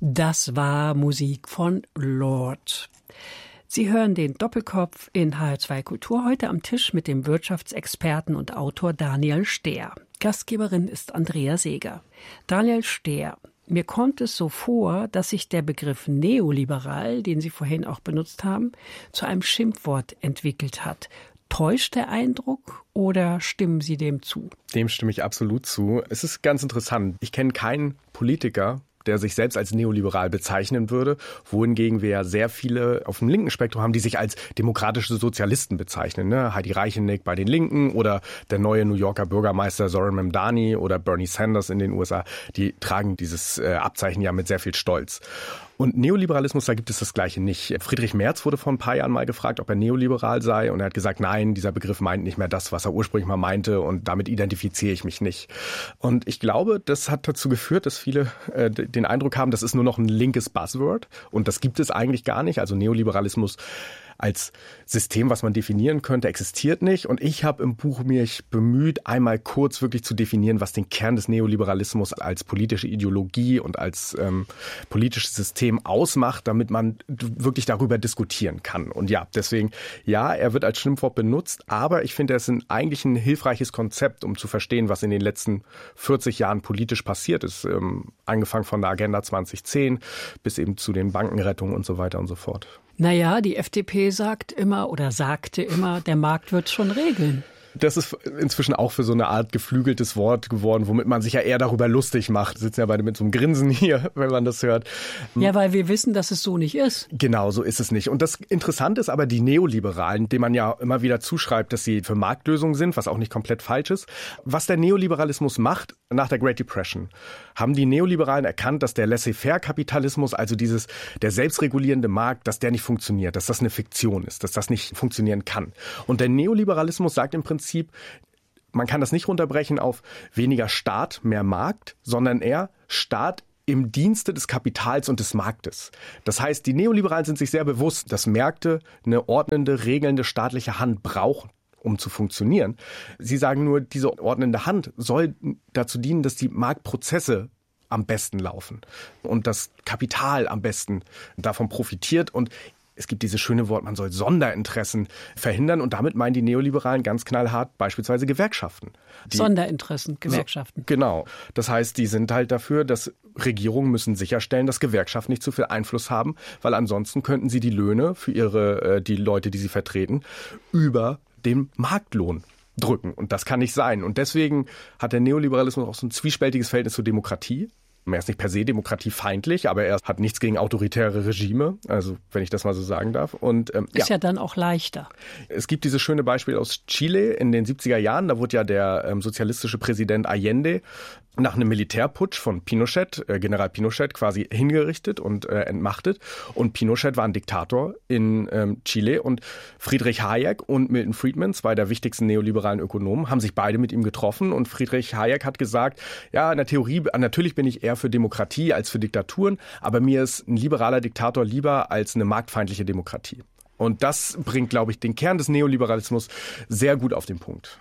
Das war Musik von Lord. Sie hören den Doppelkopf in HR2 Kultur, heute am Tisch mit dem Wirtschaftsexperten und Autor Daniel Stehr. Gastgeberin ist Andrea Seeger. Daniel Stehr, mir kommt es so vor, dass sich der Begriff neoliberal, den Sie vorhin auch benutzt haben, zu einem Schimpfwort entwickelt hat. Täuscht der Eindruck oder stimmen Sie dem zu? Dem stimme ich absolut zu. Es ist ganz interessant. Ich kenne keinen Politiker, der sich selbst als neoliberal bezeichnen würde, wohingegen wir ja sehr viele auf dem linken Spektrum haben, die sich als demokratische Sozialisten bezeichnen. Ne? Heidi Reichenick bei den Linken oder der neue New Yorker Bürgermeister Zoran Mamdani oder Bernie Sanders in den USA, die tragen dieses Abzeichen ja mit sehr viel Stolz. Und Neoliberalismus, da gibt es das Gleiche nicht. Friedrich Merz wurde vor ein paar Jahren mal gefragt, ob er neoliberal sei. Und er hat gesagt, nein, dieser Begriff meint nicht mehr das, was er ursprünglich mal meinte. Und damit identifiziere ich mich nicht. Und ich glaube, das hat dazu geführt, dass viele den Eindruck haben, das ist nur noch ein linkes Buzzword. Und das gibt es eigentlich gar nicht. Also Neoliberalismus als System, was man definieren könnte, existiert nicht. Und ich habe im Buch mich bemüht, einmal kurz wirklich zu definieren, was den Kern des Neoliberalismus als politische Ideologie und als politisches System ausmacht, damit man wirklich darüber diskutieren kann. Und ja, deswegen, ja, er wird als Schimpfwort benutzt, aber ich finde, es ist eigentlich ein hilfreiches Konzept, um zu verstehen, was in den letzten 40 Jahren politisch passiert ist. Angefangen von der Agenda 2010 bis eben zu den Bankenrettungen und so weiter und so fort. Naja, die FDP sagte immer, der Markt wird schon regeln. Das ist inzwischen auch für so eine Art geflügeltes Wort geworden, womit man sich ja eher darüber lustig macht. Wir sitzen ja beide mit so einem Grinsen hier, wenn man das hört. Ja, weil wir wissen, dass es so nicht ist. Genau, so ist es nicht. Und das Interessante ist aber, die Neoliberalen, denen man ja immer wieder zuschreibt, dass sie für Marktlösungen sind, was auch nicht komplett falsch ist. Was der Neoliberalismus macht, nach der Great Depression, haben die Neoliberalen erkannt, dass der Laissez-faire-Kapitalismus, also der selbstregulierende Markt, dass der nicht funktioniert, dass das eine Fiktion ist, dass das nicht funktionieren kann. Und der Neoliberalismus sagt im Prinzip, man kann das nicht runterbrechen auf weniger Staat, mehr Markt, sondern eher Staat im Dienste des Kapitals und des Marktes. Das heißt, die Neoliberalen sind sich sehr bewusst, dass Märkte eine ordnende, regelnde staatliche Hand brauchen, um zu funktionieren. Sie sagen nur, diese ordnende Hand soll dazu dienen, dass die Marktprozesse am besten laufen und das Kapital am besten davon profitiert. Und es gibt dieses schöne Wort, man soll Sonderinteressen verhindern. Und damit meinen die Neoliberalen ganz knallhart beispielsweise Gewerkschaften. Sonderinteressen, Gewerkschaften. Genau. Das heißt, die sind halt dafür, dass Regierungen müssen sicherstellen, dass Gewerkschaften nicht zu viel Einfluss haben, weil ansonsten könnten sie die Löhne für die Leute, die sie vertreten, über den Marktlohn drücken. Und das kann nicht sein. Und deswegen hat der Neoliberalismus auch so ein zwiespältiges Verhältnis zur Demokratie. Er ist nicht per se demokratiefeindlich, aber er hat nichts gegen autoritäre Regime, also wenn ich das mal so sagen darf. Und ist ja dann auch leichter. Es gibt dieses schöne Beispiel aus Chile in den 70er Jahren. Da wurde ja der sozialistische Präsident Allende nach einem Militärputsch von Pinochet, General Pinochet, quasi hingerichtet und entmachtet. Und Pinochet war ein Diktator in Chile. Und Friedrich Hayek und Milton Friedman, zwei der wichtigsten neoliberalen Ökonomen, haben sich beide mit ihm getroffen. Und Friedrich Hayek hat gesagt, ja, in der Theorie, natürlich bin ich eher für Demokratie als für Diktaturen, aber mir ist ein liberaler Diktator lieber als eine marktfeindliche Demokratie. Und das bringt, glaube ich, den Kern des Neoliberalismus sehr gut auf den Punkt.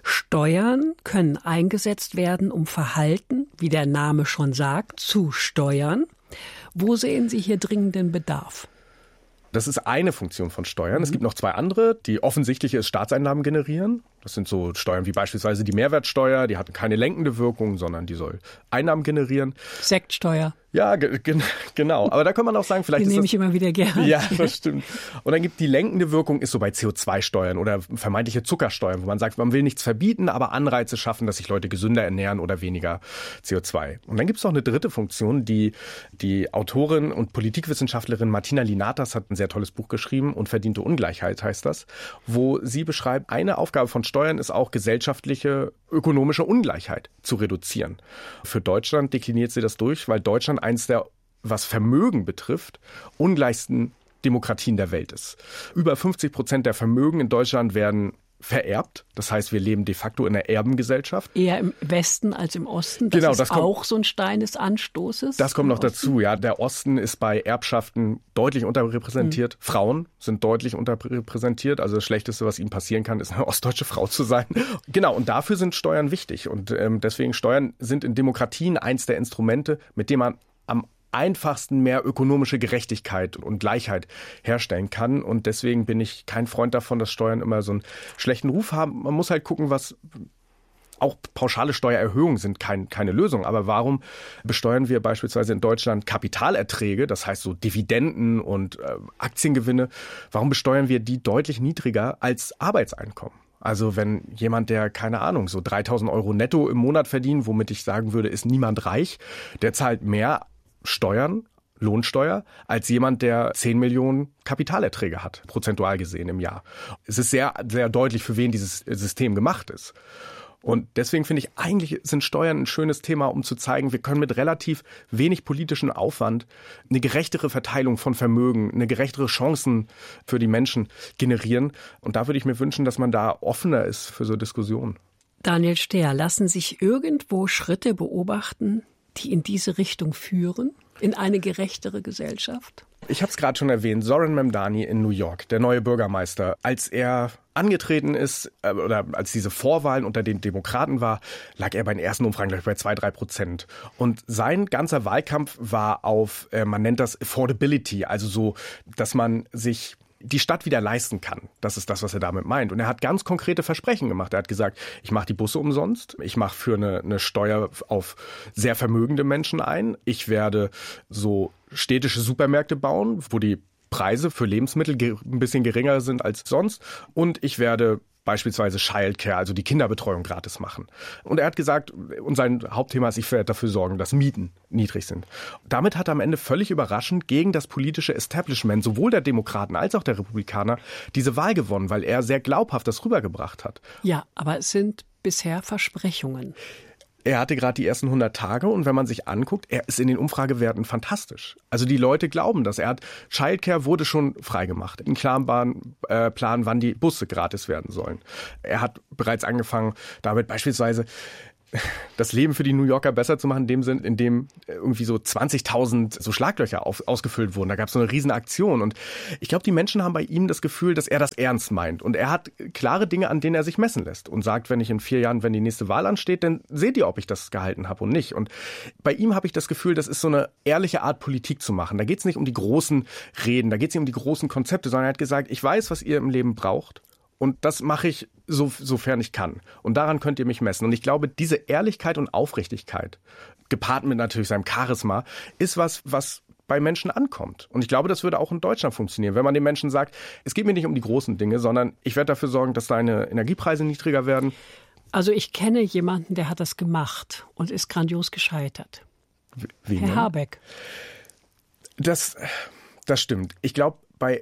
Steuern können eingesetzt werden, um Verhalten, wie der Name schon sagt, zu steuern. Wo sehen Sie hier dringenden Bedarf? Das ist eine Funktion von Steuern. Es gibt noch zwei andere. Die offensichtliche ist Staatseinnahmen generieren. Das sind so Steuern wie beispielsweise die Mehrwertsteuer. Die hat keine lenkende Wirkung, sondern die soll Einnahmen generieren. Sektsteuer. Ja, genau. Aber da kann man auch sagen, vielleicht die nehme ich immer wieder gerne. Ja, das stimmt. Und dann gibt die lenkende Wirkung, ist so bei CO2-Steuern oder vermeintliche Zuckersteuern, wo man sagt, man will nichts verbieten, aber Anreize schaffen, dass sich Leute gesünder ernähren oder weniger CO2. Und dann gibt es noch eine dritte Funktion, die Autorin und Politikwissenschaftlerin Martina Linatas hat ein sehr tolles Buch geschrieben, Unverdiente Ungleichheit heißt das, wo sie beschreibt, eine Aufgabe von Steuern ist auch gesellschaftliche, ökonomische Ungleichheit zu reduzieren. Für Deutschland dekliniert sie das durch, weil Deutschland eins der, was Vermögen betrifft, ungleichsten Demokratien der Welt ist. Über 50% der Vermögen in Deutschland werden vererbt. Das heißt, wir leben de facto in einer Erbengesellschaft. Eher im Westen als im Osten. Das ist auch so ein Stein des Anstoßes. Das kommt noch dazu. Ja, der Osten ist bei Erbschaften deutlich unterrepräsentiert. Frauen sind deutlich unterrepräsentiert. Also das Schlechteste, was ihnen passieren kann, ist eine ostdeutsche Frau zu sein. Genau, und dafür sind Steuern wichtig. Und deswegen Steuern sind in Demokratien eins der Instrumente, mit dem man am einfachsten mehr ökonomische Gerechtigkeit und Gleichheit herstellen kann. Und deswegen bin ich kein Freund davon, dass Steuern immer so einen schlechten Ruf haben. Man muss halt gucken, was auch pauschale Steuererhöhungen sind keine Lösung. Aber warum besteuern wir beispielsweise in Deutschland Kapitalerträge, das heißt so Dividenden und Aktiengewinne, warum besteuern wir die deutlich niedriger als Arbeitseinkommen? Also wenn jemand, der, keine Ahnung, so 3.000 Euro netto im Monat verdient, womit ich sagen würde, ist niemand reich, der zahlt mehr Steuern, Lohnsteuer, als jemand, der 10 Millionen Kapitalerträge hat, prozentual gesehen im Jahr. Es ist sehr, sehr deutlich, für wen dieses System gemacht ist. Und deswegen finde ich, eigentlich sind Steuern ein schönes Thema, um zu zeigen, wir können mit relativ wenig politischen Aufwand eine gerechtere Verteilung von Vermögen, eine gerechtere Chancen für die Menschen generieren. Und da würde ich mir wünschen, dass man da offener ist für so Diskussionen. Daniel Stehr, lassen sich irgendwo Schritte beobachten, die in diese Richtung führen, in eine gerechtere Gesellschaft? Ich habe es gerade schon erwähnt, Zoran Memdani in New York, der neue Bürgermeister, als er angetreten ist oder als diese Vorwahlen unter den Demokraten war, lag er bei den ersten Umfragen gleich bei 2-3%. Und sein ganzer Wahlkampf war auf, man nennt das Affordability, also so, dass man sich die Stadt wieder leisten kann. Das ist das, was er damit meint. Und er hat ganz konkrete Versprechen gemacht. Er hat gesagt, ich mache die Busse umsonst, ich mache für eine Steuer auf sehr vermögende Menschen ein, ich werde so städtische Supermärkte bauen, wo die Preise für Lebensmittel ein bisschen geringer sind als sonst, und ich werde beispielsweise Childcare, also die Kinderbetreuung, gratis machen. Und er hat gesagt, und sein Hauptthema ist, ich werde dafür sorgen, dass Mieten niedrig sind. Damit hat er am Ende völlig überraschend gegen das politische Establishment, sowohl der Demokraten als auch der Republikaner, diese Wahl gewonnen, weil er sehr glaubhaft das rübergebracht hat. Ja, aber es sind bisher Versprechungen. Er hatte gerade die ersten 100 Tage und wenn man sich anguckt, er ist in den Umfragewerten fantastisch. Also die Leute glauben das. Childcare wurde schon freigemacht. Ein klarer Plan, wann die Busse gratis werden sollen. Er hat bereits angefangen, damit beispielsweise das Leben für die New Yorker besser zu machen, in dem Sinn, in dem irgendwie so 20.000 so Schlaglöcher ausgefüllt wurden. Da gab es so eine riesen Aktion. Und ich glaube, die Menschen haben bei ihm das Gefühl, dass er das ernst meint. Und er hat klare Dinge, an denen er sich messen lässt. Und sagt, wenn ich in 4 Jahren, wenn die nächste Wahl ansteht, dann seht ihr, ob ich das gehalten habe und nicht. Und bei ihm habe ich das Gefühl, das ist so eine ehrliche Art, Politik zu machen. Da geht es nicht um die großen Reden, da geht es nicht um die großen Konzepte, sondern er hat gesagt, ich weiß, was ihr im Leben braucht. Und das mache ich, sofern ich kann. Und daran könnt ihr mich messen. Und ich glaube, diese Ehrlichkeit und Aufrichtigkeit, gepaart mit natürlich seinem Charisma, ist was bei Menschen ankommt. Und ich glaube, das würde auch in Deutschland funktionieren, wenn man den Menschen sagt, es geht mir nicht um die großen Dinge, sondern ich werde dafür sorgen, dass deine Energiepreise niedriger werden. Also ich kenne jemanden, der hat das gemacht und ist grandios gescheitert. Wie Herr Habeck. Das stimmt. Ich glaube,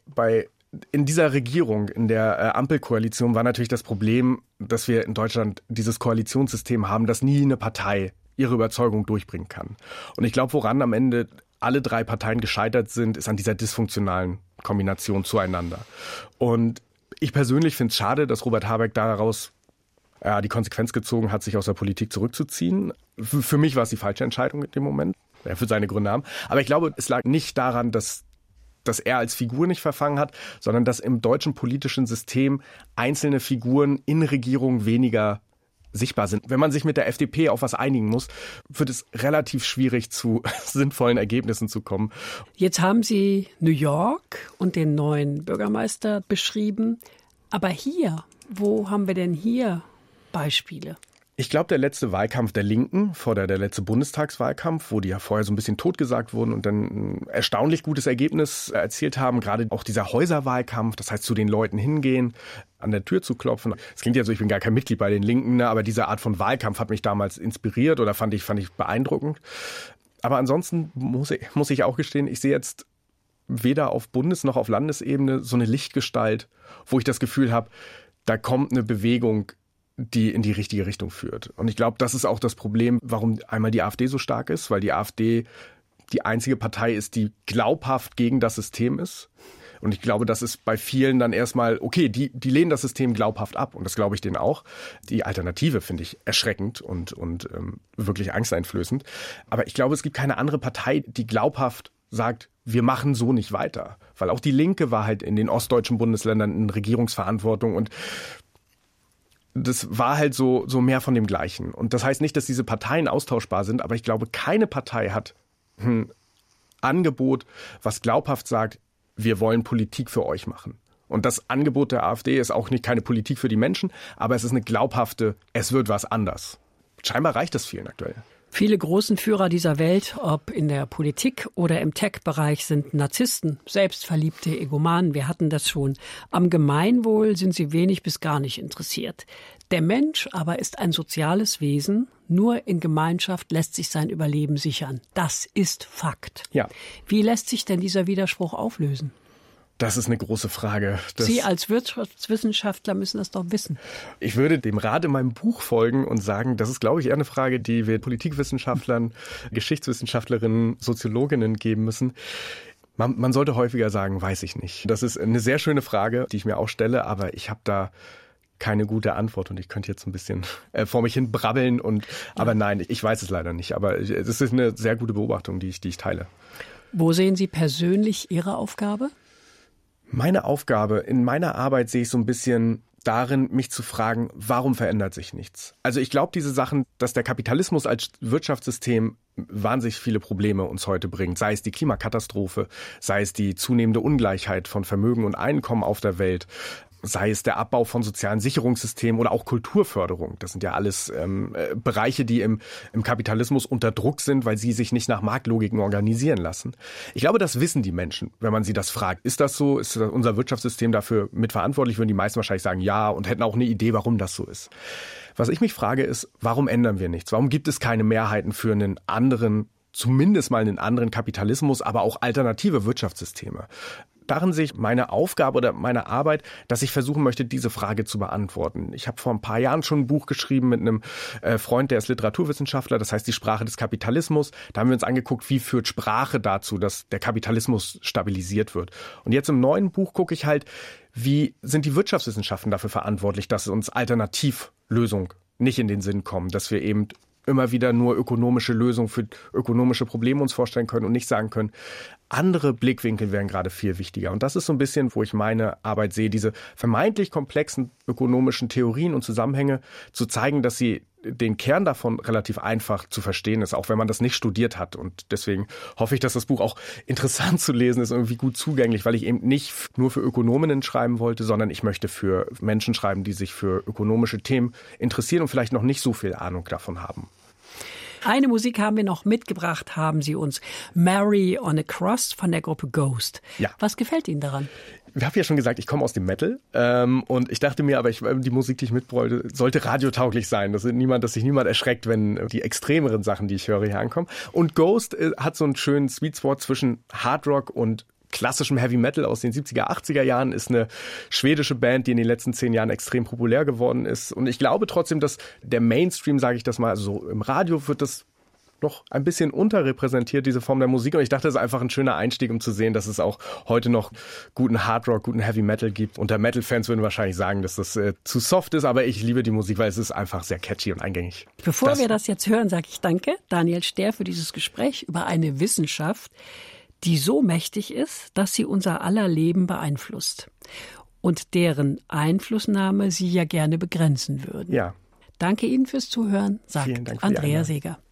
in dieser Regierung, in der Ampelkoalition war natürlich das Problem, dass wir in Deutschland dieses Koalitionssystem haben, dass nie eine Partei ihre Überzeugung durchbringen kann. Und ich glaube, woran am Ende alle 3 Parteien gescheitert sind, ist an dieser dysfunktionalen Kombination zueinander. Und ich persönlich finde es schade, dass Robert Habeck daraus die Konsequenz gezogen hat, sich aus der Politik zurückzuziehen. Für mich war es die falsche Entscheidung in dem Moment. Er wird seine Gründe haben. Aber ich glaube, es lag nicht daran, dass er als Figur nicht verfangen hat, sondern dass im deutschen politischen System einzelne Figuren in Regierungen weniger sichtbar sind. Wenn man sich mit der FDP auf was einigen muss, wird es relativ schwierig, zu sinnvollen Ergebnissen zu kommen. Jetzt haben Sie New York und den neuen Bürgermeister beschrieben. Aber hier, wo haben wir denn hier Beispiele? Ich glaube, der letzte Wahlkampf der Linken, der letzte Bundestagswahlkampf, wo die ja vorher so ein bisschen totgesagt wurden und dann ein erstaunlich gutes Ergebnis erzielt haben, gerade auch dieser Häuserwahlkampf, das heißt zu den Leuten hingehen, an der Tür zu klopfen. Es klingt ja so, ich bin gar kein Mitglied bei den Linken, aber diese Art von Wahlkampf hat mich damals inspiriert oder fand ich beeindruckend. Aber ansonsten muss ich auch gestehen, ich sehe jetzt weder auf Bundes- noch auf Landesebene so eine Lichtgestalt, wo ich das Gefühl habe, da kommt eine Bewegung, die in die richtige Richtung führt. Und ich glaube, das ist auch das Problem, warum einmal die AfD so stark ist, weil die AfD die einzige Partei ist, die glaubhaft gegen das System ist. Und ich glaube, das ist bei vielen dann erstmal, okay, die lehnen das System glaubhaft ab. Und das glaube ich denen auch. Die Alternative finde ich erschreckend und wirklich angsteinflößend. Aber ich glaube, es gibt keine andere Partei, die glaubhaft sagt, wir machen so nicht weiter. Weil auch die Linke war halt in den ostdeutschen Bundesländern in Regierungsverantwortung und das war halt so mehr von dem Gleichen. Und das heißt nicht, dass diese Parteien austauschbar sind, aber ich glaube, keine Partei hat Angebot, was glaubhaft sagt, wir wollen Politik für euch machen. Und das Angebot der AfD ist auch keine Politik für die Menschen, aber es ist eine glaubhafte, es wird was anders. Scheinbar reicht das vielen aktuell. Viele großen Führer dieser Welt, ob in der Politik oder im Tech-Bereich, sind Narzissten, selbstverliebte Egomanen. Wir hatten das schon. Am Gemeinwohl sind sie wenig bis gar nicht interessiert. Der Mensch aber ist ein soziales Wesen. Nur in Gemeinschaft lässt sich sein Überleben sichern. Das ist Fakt. Ja. Wie lässt sich denn dieser Widerspruch auflösen? Das ist eine große Frage. Sie als Wirtschaftswissenschaftler müssen das doch wissen. Ich würde dem Rat in meinem Buch folgen und sagen, das ist, glaube ich, eher eine Frage, die wir Politikwissenschaftlern, Geschichtswissenschaftlerinnen, Soziologinnen geben müssen. Man sollte häufiger sagen, weiß ich nicht. Das ist eine sehr schöne Frage, die ich mir auch stelle, aber ich habe da keine gute Antwort und ich könnte jetzt ein bisschen vor mich hin brabbeln. Aber nein, ich weiß es leider nicht. Aber es ist eine sehr gute Beobachtung, die ich teile. Wo sehen Sie persönlich Ihre Aufgabe? Meine Aufgabe in meiner Arbeit sehe ich so ein bisschen darin, mich zu fragen, warum verändert sich nichts? Also ich glaube, diese Sachen, dass der Kapitalismus als Wirtschaftssystem wahnsinnig viele Probleme uns heute bringt, sei es die Klimakatastrophe, sei es die zunehmende Ungleichheit von Vermögen und Einkommen auf der Welt, sei es der Abbau von sozialen Sicherungssystemen oder auch Kulturförderung. Das sind ja alles Bereiche, die im Kapitalismus unter Druck sind, weil sie sich nicht nach Marktlogiken organisieren lassen. Ich glaube, das wissen die Menschen, wenn man sie das fragt. Ist das so? Ist unser Wirtschaftssystem dafür mitverantwortlich? Würden die meisten wahrscheinlich sagen, ja, und hätten auch eine Idee, warum das so ist. Was ich mich frage, ist, warum ändern wir nichts? Warum gibt es keine Mehrheiten für einen anderen, zumindest mal einen anderen Kapitalismus, aber auch alternative Wirtschaftssysteme? Darin sehe ich meine Aufgabe oder meine Arbeit, dass ich versuchen möchte, diese Frage zu beantworten. Ich habe vor ein paar Jahren schon ein Buch geschrieben mit einem Freund, der ist Literaturwissenschaftler, das heißt die Sprache des Kapitalismus. Da haben wir uns angeguckt, wie führt Sprache dazu, dass der Kapitalismus stabilisiert wird. Und jetzt im neuen Buch gucke ich halt, wie sind die Wirtschaftswissenschaften dafür verantwortlich, dass uns Alternativlösungen nicht in den Sinn kommen, dass wir eben immer wieder nur ökonomische Lösungen für ökonomische Probleme uns vorstellen können und nicht sagen können, andere Blickwinkel wären gerade viel wichtiger. Und das ist so ein bisschen, wo ich meine Arbeit sehe, diese vermeintlich komplexen ökonomischen Theorien und Zusammenhänge zu zeigen, dass sie den Kern davon relativ einfach zu verstehen ist, auch wenn man das nicht studiert hat. Und deswegen hoffe ich, dass das Buch auch interessant zu lesen ist, irgendwie gut zugänglich, weil ich eben nicht nur für Ökonominnen schreiben wollte, sondern ich möchte für Menschen schreiben, die sich für ökonomische Themen interessieren und vielleicht noch nicht so viel Ahnung davon haben. Eine Musik haben wir noch mitgebracht, haben Sie uns. Mary on a Cross von der Gruppe Ghost. Ja. Was gefällt Ihnen daran? Ich habe ja schon gesagt, ich komme aus dem Metal und ich dachte mir, aber die Musik, die ich mitbräuchte, sollte radiotauglich sein. Dass sich niemand erschreckt, wenn die extremeren Sachen, die ich höre, hier ankommen. Und Ghost hat so einen schönen Sweet Spot zwischen Hard Rock und klassischem Heavy Metal aus den 70er, 80er Jahren, ist eine schwedische Band, die in den letzten 10 Jahren extrem populär geworden ist. Und ich glaube trotzdem, dass der Mainstream, sage ich das mal, also so im Radio wird das noch ein bisschen unterrepräsentiert, diese Form der Musik. Und ich dachte, das ist einfach ein schöner Einstieg, um zu sehen, dass es auch heute noch guten Hard Rock, guten Heavy Metal gibt. Unter Metal-Fans würden wahrscheinlich sagen, dass das zu soft ist, aber ich liebe die Musik, weil es ist einfach sehr catchy und eingängig. Bevor wir das jetzt hören, sage ich danke, Daniel Stehr, für dieses Gespräch über eine Wissenschaft, die so mächtig ist, dass sie unser aller Leben beeinflusst und deren Einflussnahme Sie ja gerne begrenzen würden. Ja. Danke Ihnen fürs Zuhören, sagt Andrea Seeger.